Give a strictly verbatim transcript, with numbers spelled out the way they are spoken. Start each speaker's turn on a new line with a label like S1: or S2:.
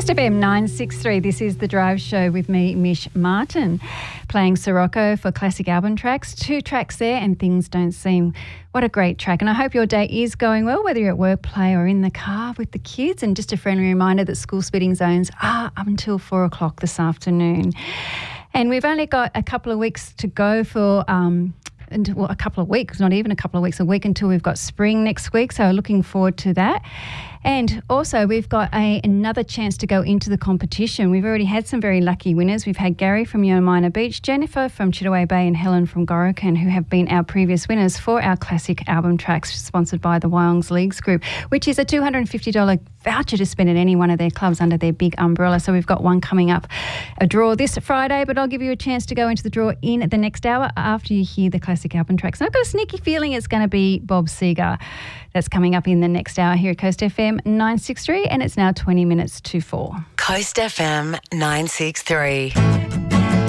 S1: Coast F M nine sixty-three, this is The Drive Show with me, Mish Martin, playing Sirocco for Classic Album Tracks. Two tracks there and Things Don't Seem. What a great track. And I hope your day is going well, whether you're at work, play or in the car with the kids. And just a friendly reminder that school splitting zones are up until four o'clock this afternoon. And we've only got a couple of weeks to go for... Um, And, well, a couple of weeks, not even a couple of weeks, a week until we've got spring next week. So looking forward to that. And also we've got a, another chance to go into the competition. We've already had some very lucky winners. We've had Gary from Yomina Beach, Jennifer from Chittaway Bay and Helen from Gorokan, who have been our previous winners for our classic album tracks sponsored by the Wyongs Leagues Group, which is a two hundred fifty dollars voucher to spend at any one of their clubs under their big umbrella. So we've got one coming up, a draw this Friday, but I'll give you a chance to go into the draw in the next hour after you hear the classic album tracks. And I've got a sneaky feeling it's going to be Bob Seger. That's coming up in the next hour here at Coast F M nine sixty-three, and it's now twenty minutes to four.
S2: Coast F M nine sixty-three.